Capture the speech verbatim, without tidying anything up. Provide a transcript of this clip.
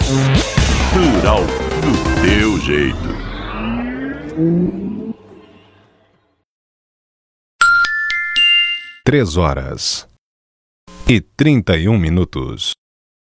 Rural do teu jeito. Três horas e trinta e um minutos.